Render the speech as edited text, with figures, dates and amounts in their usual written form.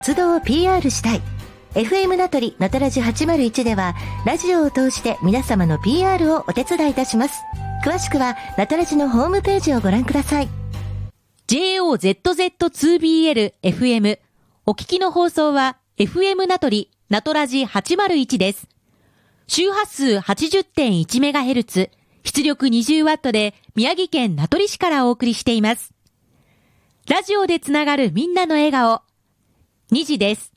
活動を PR したい。FM 名取のたらじ801では、ラジオを通して皆様の PR をお手伝いいたします。詳しくは、なたらじのホームページをご覧ください。 JOZZ2BL FM。お聞きの放送は、FM 名取なとらじ801です。周波数 80.1MHz、出力 20W で宮城県名取市からお送りしています。ラジオでつながるみんなの笑顔。2時です。